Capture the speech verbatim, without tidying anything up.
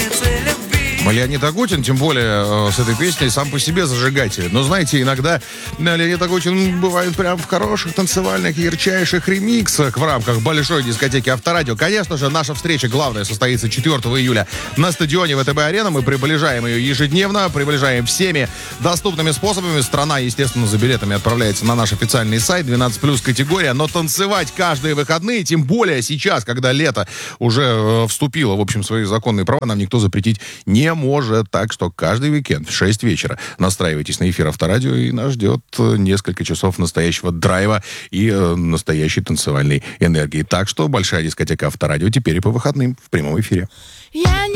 Леонид Агутин, тем более э, с этой песней, сам по себе зажигатель. Но знаете, иногда э, Леонид Агутин бывает прям в хороших танцевальных, ярчайших ремиксах в рамках большой дискотеки Авторадио. Конечно же, наша встреча главная состоится четвёртого июля на стадионе ВТБ-арена. Мы приближаем ее ежедневно, приближаем всеми доступными способами. Страна, естественно, за билетами отправляется на наш официальный сайт, двенадцать плюс категория. Но танцевать каждые выходные, тем более сейчас, когда лето уже э, вступило, в общем, в свои законные права, нам никто запретить не может. Так что каждый уикенд в шесть вечера настраивайтесь на эфир Авторадио, и нас ждет несколько часов настоящего драйва и э, настоящей танцевальной энергии. Так что большая дискотека Авторадио теперь и по выходным в прямом эфире. Я